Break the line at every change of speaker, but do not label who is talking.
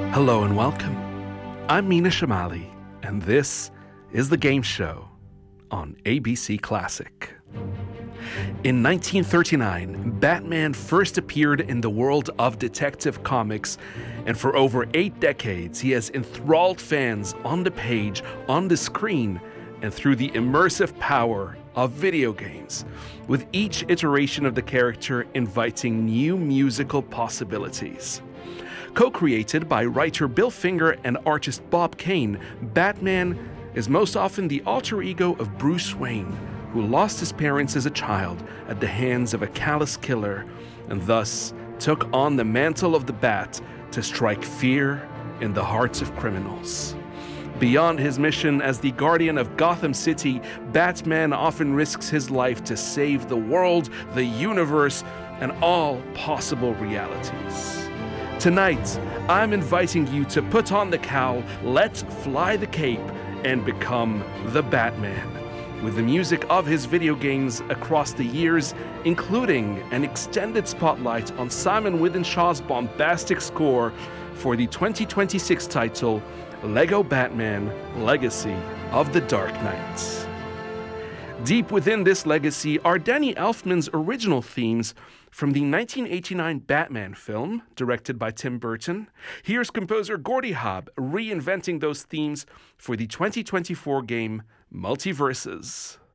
Hello and welcome. I'm Mina Shamali, and this is The Game Show on ABC Classic. In 1939, Batman first appeared in the world of Detective Comics, and for over 8 decades, he has enthralled fans on the page, on the screen, and through the immersive power of video games, with each iteration of the character inviting new musical possibilities. Co-created by writer Bill Finger and artist Bob Kane, Batman is most often the alter ego of Bruce Wayne, who lost his parents as a child at the hands of a callous killer, and thus took on the mantle of the Bat to strike fear in the hearts of criminals. Beyond his mission as the guardian of Gotham City, Batman often risks his life to save the world, the universe, and all possible realities. Tonight, I'm inviting you to put on the cowl, let fly the cape, and become the Batman, with the music of his video games across the years, including an extended spotlight on Simon Winshaw's bombastic score for the 2026 title, Lego Batman: Legacy of the Dark Knight. Deep within this legacy are Danny Elfman's original themes from the 1989 Batman film, directed by Tim Burton. Here's composer Gordie Howe reinventing those themes for the 2024 game Multiverses.